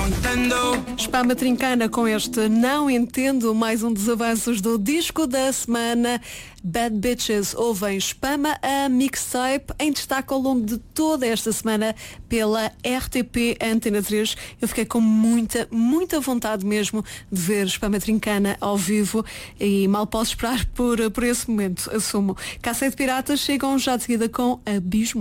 Spama Trincana com este Não Entendo, mais um dos avanços do disco da semana. Bad Bitches ouvem Spama, a mixtape em destaque ao longo de toda esta semana pela RTP Antena 3. Eu fiquei com muita vontade mesmo de ver Spama Trincana ao vivo e mal posso esperar por esse momento, assumo. Cacete Piratas chegam já de seguida com Abismo.